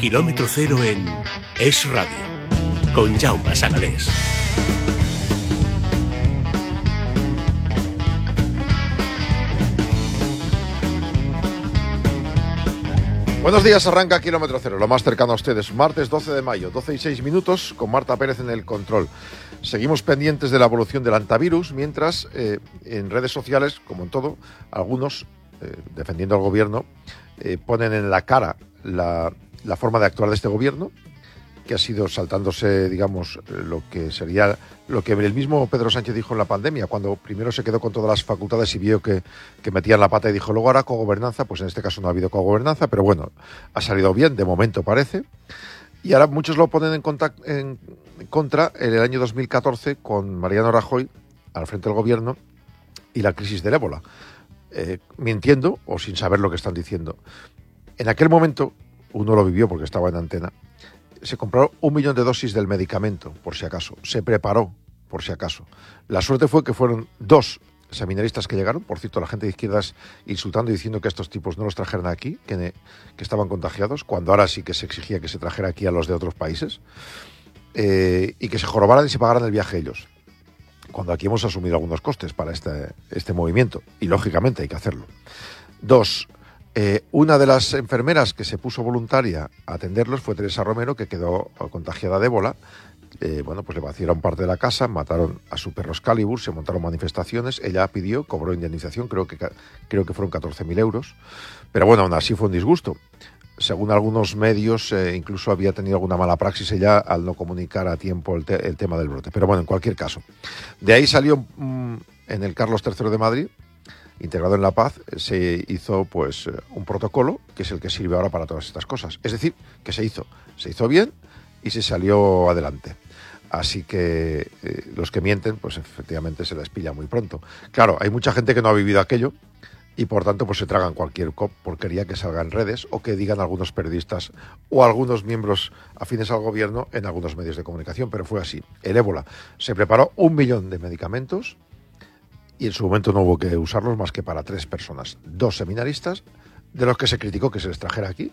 Kilómetro Cero en Es Radio, con Jaume Sagalés. Buenos días, arranca Kilómetro Cero, lo más cercano a ustedes. Martes 12 de mayo, 12 y 6 minutos, con Marta Pérez en el control. Seguimos pendientes de la evolución del antivirus, mientras en redes sociales, como en todo, algunos, defendiendo al gobierno, ponen en la cara la forma de actuar de este gobierno, que ha sido saltándose, digamos, lo que sería lo que el mismo Pedro Sánchez dijo en la pandemia, cuando primero se quedó con todas las facultades y vio que metían la pata y dijo, luego hará cogobernanza. Pues en este caso no ha habido cogobernanza, pero bueno, ha salido bien, de momento parece. Y ahora muchos lo ponen en contra en el año 2014 con Mariano Rajoy al frente del gobierno y la crisis del ébola, mintiendo o sin saber lo que están diciendo. En aquel momento, uno lo vivió porque estaba en antena, se compraron 1 millón de dosis del medicamento, por si acaso. Se preparó, por si acaso. La suerte fue que fueron 2 seminaristas que llegaron. Por cierto, la gente de izquierdas insultando y diciendo que estos tipos no los trajeran aquí, que estaban contagiados, cuando ahora sí que se exigía que se trajera aquí a los de otros países, y que se jorobaran y se pagaran el viaje ellos. Cuando aquí hemos asumido algunos costes para este movimiento, y lógicamente hay que hacerlo. 2. Una de las enfermeras que se puso voluntaria a atenderlos fue Teresa Romero, que quedó contagiada de ébola. Pues le vaciaron parte de la casa, mataron a su perro Excalibur, se montaron manifestaciones. Ella pidió, cobró indemnización, creo que fueron 14.000 euros. Pero bueno, aún así fue un disgusto. Según algunos medios, incluso había tenido alguna mala praxis ella al no comunicar a tiempo el tema del brote. Pero bueno, en cualquier caso. De ahí salió en el Carlos III de Madrid, integrado en La Paz, se hizo pues un protocolo que es el que sirve ahora para todas estas cosas. Es decir, que se hizo bien y se salió adelante. Así que los que mienten, pues efectivamente se les pilla muy pronto. Claro, hay mucha gente que no ha vivido aquello y por tanto pues se tragan cualquier porquería que salga en redes o que digan algunos periodistas o algunos miembros afines al gobierno en algunos medios de comunicación, pero fue así. El ébola, se preparó 1 millón de medicamentos y en su momento no hubo que usarlos más que para 3 personas. 2 seminaristas, de los que se criticó que se les trajera aquí,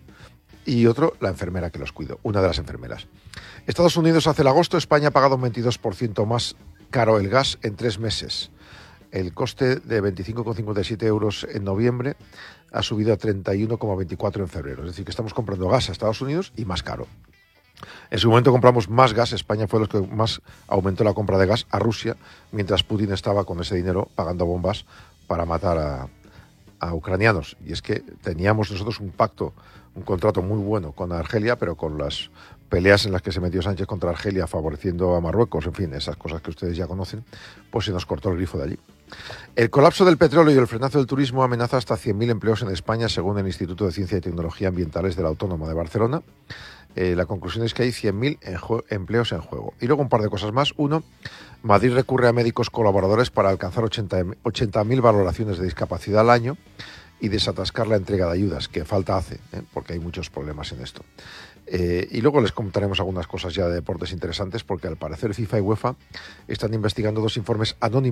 y otro, la enfermera que los cuidó, una de las enfermeras. Estados Unidos hace el agosto, España ha pagado un 22% más caro el gas en 3 meses. El coste de 25,57 euros en noviembre ha subido a 31,24 en febrero. Es decir, que estamos comprando gas a Estados Unidos y más caro. En su momento compramos más gas, España fue los que más aumentó la compra de gas a Rusia, mientras Putin estaba con ese dinero pagando bombas para matar a ucranianos. Y es que teníamos nosotros un contrato muy bueno con Argelia, pero con las peleas en las que se metió Sánchez contra Argelia favoreciendo a Marruecos, en fin, esas cosas que ustedes ya conocen, pues se nos cortó el grifo de allí. El colapso del petróleo y el frenazo del turismo amenaza hasta 100.000 empleos en España, según el Instituto de Ciencia y Tecnología Ambientales de la Autónoma de Barcelona. La conclusión es que hay 100.000 empleos en juego. Y luego un par de cosas más. 1, Madrid recurre a médicos colaboradores para alcanzar 80.000 valoraciones de discapacidad al año y desatascar la entrega de ayudas, que falta hace, porque hay muchos problemas en esto. Y luego les contaremos algunas cosas ya de deportes interesantes, porque al parecer FIFA y UEFA están investigando 2 informes anónimos